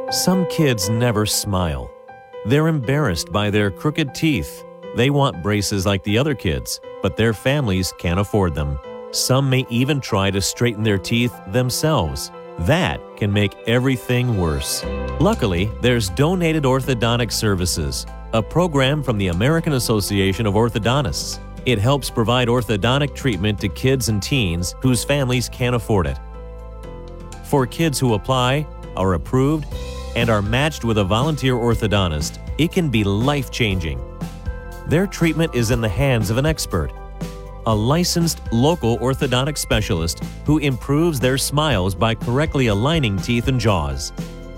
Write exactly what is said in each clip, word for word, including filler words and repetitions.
Some kids never smile. They're embarrassed by their crooked teeth. They want braces like the other kids, but their families can't afford them. Some may even try to straighten their teeth themselves. That can make everything worse. Luckily, there's Donated Orthodontic Services, a program from the American Association of Orthodontists. It helps provide orthodontic treatment to kids and teens whose families can't afford it. For kids who apply, are approved, and are matched with a volunteer orthodontist, it can be life-changing. Their treatment is in the hands of an expert, a licensed local orthodontic specialist who improves their smiles by correctly aligning teeth and jaws.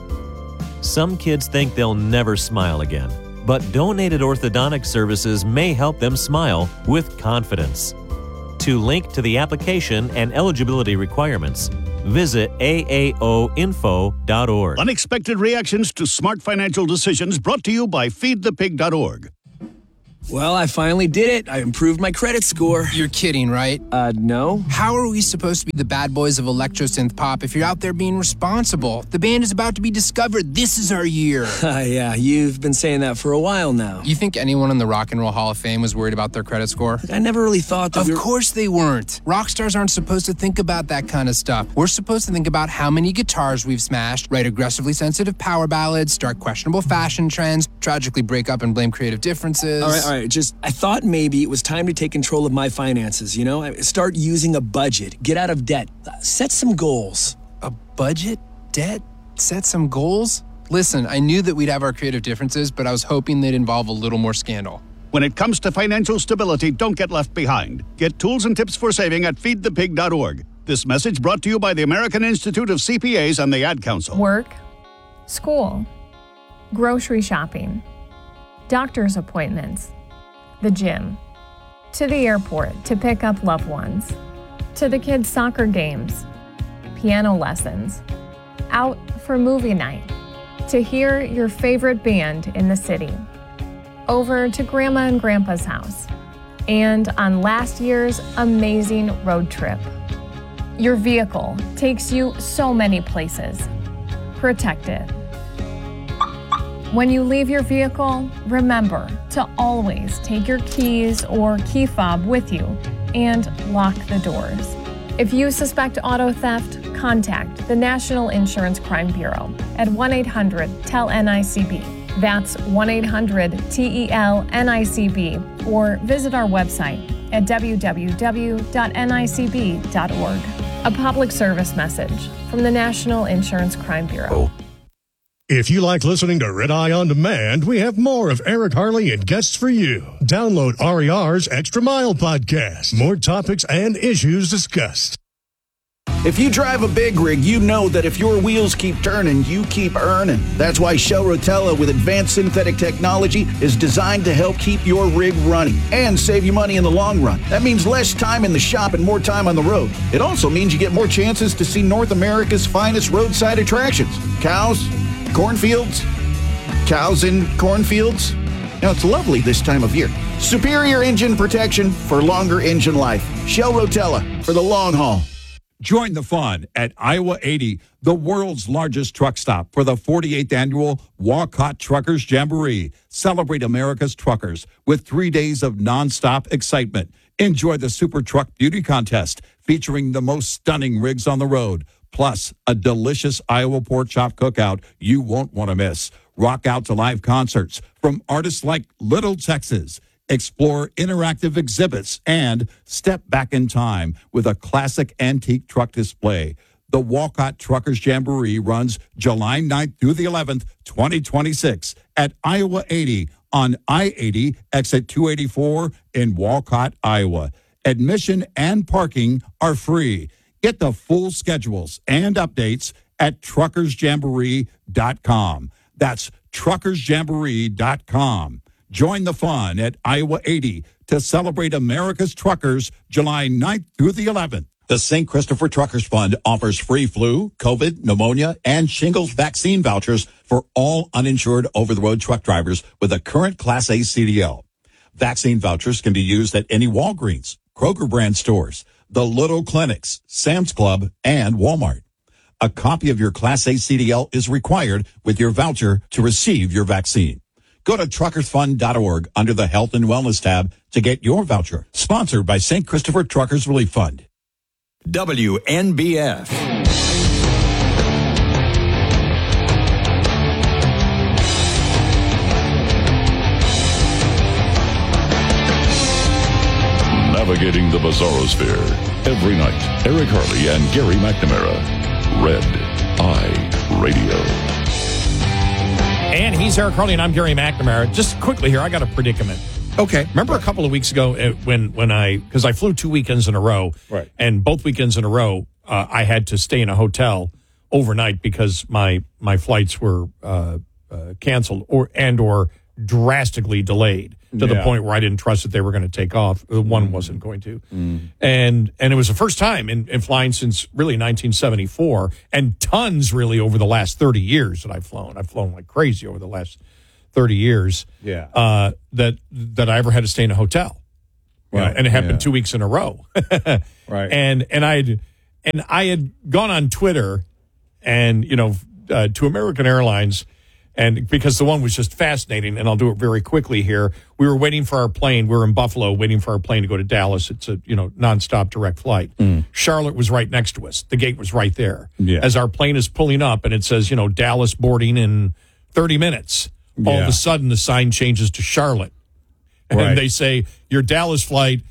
Some kids think they'll never smile again, but Donated Orthodontic Services may help them smile with confidence. To link to the application and eligibility requirements, visit A A O info dot org. Unexpected reactions to smart financial decisions brought to you by feed the pig dot org. Well, I finally did it. I improved my credit score. You're kidding, right? Uh, no. How are we supposed to be the bad boys of electro-synth pop if you're out there being responsible? The band is about to be discovered. This is our year. Uh, yeah, you've been saying that for a while now. You think anyone in the Rock and Roll Hall of Fame was worried about their credit score? I never really thought that Of we were... course they weren't. Rock stars aren't supposed to think about that kind of stuff. We're supposed to think about how many guitars we've smashed, write aggressively sensitive power ballads, start questionable fashion trends, tragically break up and blame creative differences. All right, all right, just... I thought maybe it was time to take control of my finances, you know? Start using a budget, get out of debt, set some goals. A budget? Debt? Set some goals? Listen, I knew that we'd have our creative differences, but I was hoping they'd involve a little more scandal. When it comes to financial stability, don't get left behind. Get tools and tips for saving at feed the pig dot org. This message brought to you by the American Institute of C P As and the Ad Council. Work, school, grocery shopping, doctor's appointments, the gym, to the airport to pick up loved ones, to the kids' soccer games, piano lessons, out for movie night, to hear your favorite band in the city, over to Grandma and Grandpa's house, and on last year's amazing road trip. Your vehicle takes you so many places. Protect it. When you leave your vehicle, remember to always take your keys or key fob with you and lock the doors. If you suspect auto theft, contact the National Insurance Crime Bureau at one eight hundred T E L N I C B. That's one eight hundred T E L N I C B, or visit our website at w w w dot n i c b dot org. A public service message from the National Insurance Crime Bureau. If you like listening to Red Eye On Demand, we have more of Eric Harley and guests for you. Download R E R's Extra Mile podcast. More topics and issues discussed. If you drive a big rig, you know that if your wheels keep turning, you keep earning. That's why Shell Rotella with advanced synthetic technology is designed to help keep your rig running and save you money in the long run. That means less time in the shop and more time on the road. It also means you get more chances to see North America's finest roadside attractions. Cows, cornfields, cows in cornfields. Now, it's lovely this time of year. Superior engine protection for longer engine life. Shell Rotella for the long haul. Join the fun at Iowa eighty, the world's largest truck stop, for the forty-eighth annual Walcott Truckers Jamboree. Celebrate America's truckers with three days of nonstop excitement. Enjoy the Super Truck Beauty Contest featuring the most stunning rigs on the road, plus a delicious Iowa pork chop cookout you won't want to miss. Rock out to live concerts from artists like Little Texas. Explore interactive exhibits and step back in time with a classic antique truck display. The Walcott Truckers Jamboree runs July ninth through the eleventh, twenty twenty-six at Iowa eighty on I eighty, exit two eighty-four in Walcott, Iowa. Admission and parking are free. Get the full schedules and updates at truckers jamboree dot com. That's truckers jamboree dot com. Join the fun at Iowa eighty to celebrate America's truckers July ninth through the eleventh. The Saint Christopher Truckers Fund offers free flu, COVID, pneumonia, and shingles vaccine vouchers for all uninsured over-the-road truck drivers with a current Class A C D L. Vaccine vouchers can be used at any Walgreens, Kroger brand stores, the Little Clinics, Sam's Club, and Walmart. A copy of your Class A C D L is required with your voucher to receive your vaccine. Go to truckers fund dot org under the Health and Wellness tab to get your voucher. Sponsored by Saint Christopher Truckers Relief Fund. W N B F. Navigating the Bizarrosphere. Every night, Eric Harley and Gary McNamara. Red Eye Radio. And he's Eric Harley, and I'm Gary McNamara. Just quickly here, I got a predicament. Okay. Remember a couple of weeks ago uh, when when I, because I flew two weekends in a row, right? And both weekends in a row, uh, I had to stay in a hotel overnight because my my flights were uh, uh, canceled or and or drastically delayed to Yeah. the point where I didn't trust that they were going to take off. Uh, One Mm. wasn't going to, Mm. and and it was the first time in, in flying since really nineteen seventy-four, and tons really over the last thirty years that I've flown. I've flown like crazy over the last thirty years. Yeah. Uh, that that I ever had to stay in a hotel. You know, Right. and it happened Yeah. two weeks in a row. Right. And and I had and I had gone on Twitter and you know uh, to American Airlines, and because the one was just fascinating, and I'll do it very quickly here. We were waiting for our plane. We were in Buffalo waiting for our plane to go to Dallas. It's a you know nonstop direct flight. Charlotte was right next to us. The gate was right there. Yeah. As our plane is pulling up, and it says you know Dallas boarding in thirty minutes. All of Yeah. a sudden, the sign changes to Charlotte. Right. And they say, your Dallas flight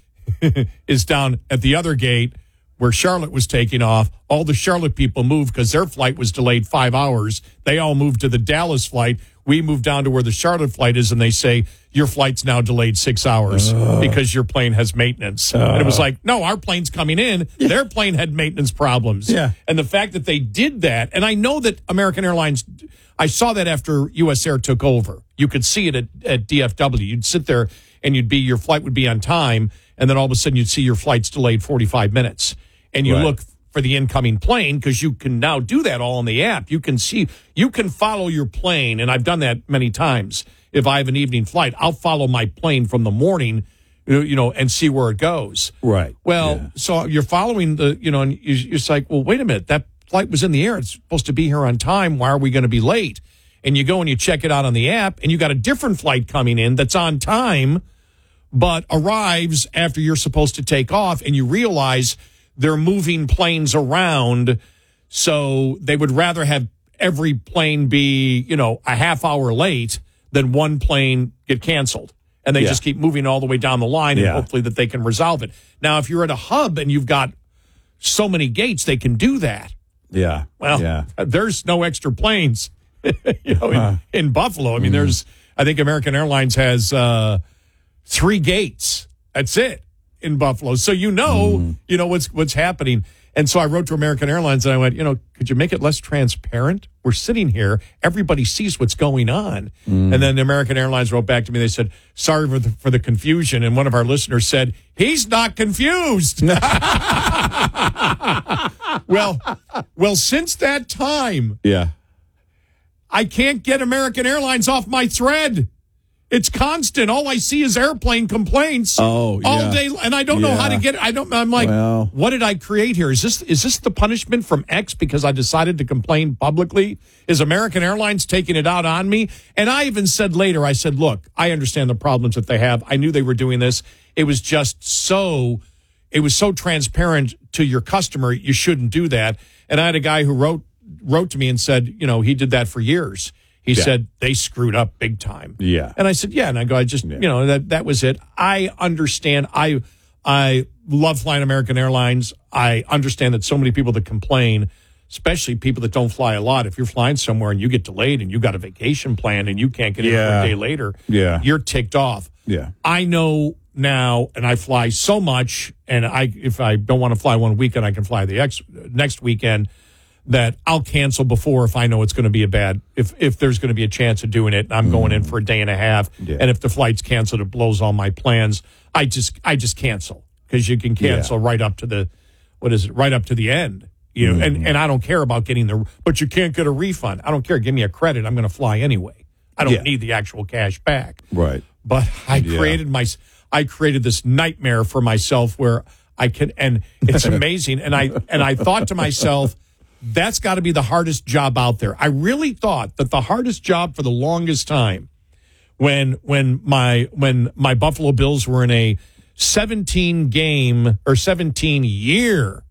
is down at the other gate where Charlotte was taking off. All the Charlotte people moved because their flight was delayed five hours. They all moved to the Dallas flight. We moved down to where the Charlotte flight is, and they say, your flight's now delayed six hours Ugh. because your plane has maintenance. Uh. And it was like, no, our plane's coming in. Their plane had maintenance problems. Yeah. And the fact that they did that, and I know that American Airlines, I saw that after U S Air took over. You could see it at, at D F W. You'd sit there and you'd be, your flight would be on time, and then all of a sudden you'd see your flight's delayed forty-five minutes. And you Right. look for the incoming plane because you can now do that all on the app. You can see, you can follow your plane, and I've done that many times. If I have an evening flight, I'll follow my plane from the morning, you know, and see where it goes. Right. Well, Yeah. so you're following the, you know, and you- you're just like, well, wait a minute, that flight was in the air. It's supposed to be here on time. Why are we going to be late? And you go and you check it out on the app, and you got a different flight coming in that's on time, but arrives after you're supposed to take off, and you realize they're moving planes around, so they would rather have every plane be, you know, a half hour late than one plane get canceled. And they Yeah. just keep moving all the way down the line, and Yeah. hopefully that they can resolve it. Now, if you're at a hub and you've got so many gates, they can do that. Yeah. Well, yeah. there's no extra planes, you know, in, Huh. in Buffalo. I mean, there's, I think American Airlines has uh, three gates. That's it in Buffalo. So you know, you know what's what's happening. And so I wrote to American Airlines and I went, you know, could you make it less transparent? We're sitting here, everybody sees what's going on. And then American Airlines wrote back to me. They said, sorry for the, for the confusion. And one of our listeners said, he's not confused. well, well, since that time, Yeah. I can't get American Airlines off my thread. It's constant. All I see is airplane complaints. Oh, all yeah. day, and I don't know how to Yeah. get it. I don't. I'm like, Well. what did I create here? Is this is this the punishment from X because I decided to complain publicly? Is American Airlines taking it out on me? And I even said later, I said, look, I understand the problems that they have. I knew they were doing this. It was just so, it was so transparent to your customer. You shouldn't do that. And I had a guy who wrote wrote to me and said, you know, he did that for years. He Yeah. said they screwed up big time. Yeah. And I said, yeah. And I go, I just, Yeah. you know, that, that was it. I understand. I, I love flying American Airlines. I understand that so many people that complain, especially people that don't fly a lot, if you're flying somewhere and you get delayed and you got a vacation planned and you can't get in for Yeah. a day later, Yeah. you're ticked off. Yeah. I know now, and I fly so much, and I, if I don't want to fly one weekend, I can fly the ex, next weekend, that I'll cancel before if I know it's going to be a bad, if if there's going to be a chance of doing it, and I'm going in for a day and a half, Yeah. and if the flight's canceled, it blows all my plans. I just I just cancel because you can cancel right up to the, what is it, right up to the end. You know, and and I don't care about getting the, but you can't get a refund. I don't care. Give me a credit. I'm going to fly anyway. I don't Yeah. need the actual cash back. Right. But I Yeah. created my, I created this nightmare for myself where I can, and it's amazing. And I and I thought to myself, that's got to be the hardest job out there. I really thought that the hardest job for the longest time when when my when my Buffalo Bills were in a seventeen game or seventeen year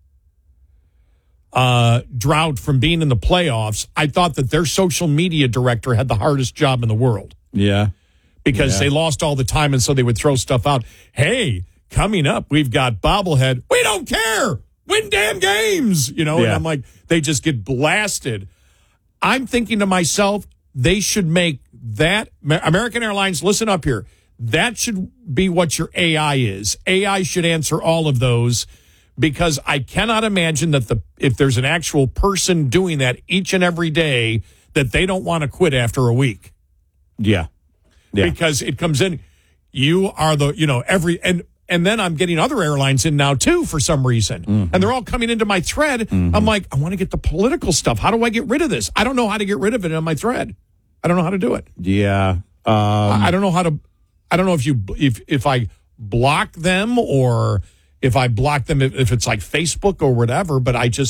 uh, drought from being in the playoffs, I thought that their social media director had the hardest job in the world. Yeah. Because yeah. they lost all the time, and so they would throw stuff out. Hey, coming up, we've got bobblehead. We don't care. Win damn games. You know, yeah. and I'm like, they just get blasted. I'm thinking to myself, they should make that, American Airlines, listen up here. That should be what your A I is. A I should answer all of those, because I cannot imagine that the if there's an actual person doing that each and every day, that they don't want to quit after a week. Yeah. Yeah. Because it comes in, you are the, you know, every, and, and then I'm getting other airlines in now too for some reason. Mm-hmm. And they're all coming into my thread. Mm-hmm. I'm like, I want to get the political stuff. How do I get rid of this? I don't know how to get rid of it on my thread. I don't know how to do it. Yeah. Um, I, I don't know how to, I don't know if you, if, if I block them or if I block them, if, if it's like Facebook or whatever, but I just,